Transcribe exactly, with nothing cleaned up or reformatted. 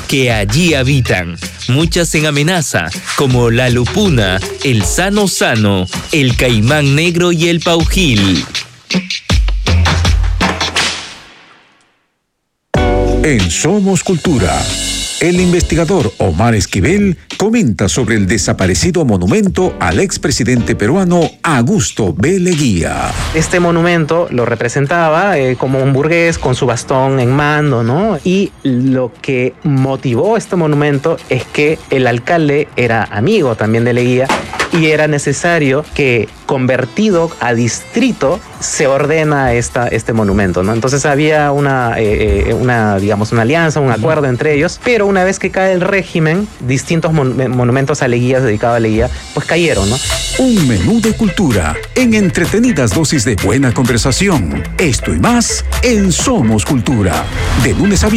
que allí habitan, muchas en amenaza, como la lupuna, el sano sano, el caimán negro y el paujil. En Somos Cultura, el investigador Omar Esquivel comenta sobre el desaparecido monumento al expresidente peruano Augusto B. Leguía. Este monumento lo representaba eh, como un burgués con su bastón en mano, ¿no? Y lo que motivó este monumento es que el alcalde era amigo también de Leguía y era necesario que, convertido a distrito, se ordena esta, este monumento, ¿no? Entonces había una, eh, una, digamos, una alianza, un acuerdo entre ellos, pero una vez que cae el régimen, distintos mon- monumentos a Leguía, dedicados a Leguía, pues cayeron, ¿no? Un menú de cultura en entretenidas dosis de buena conversación. Esto y más en Somos Cultura. De lunes a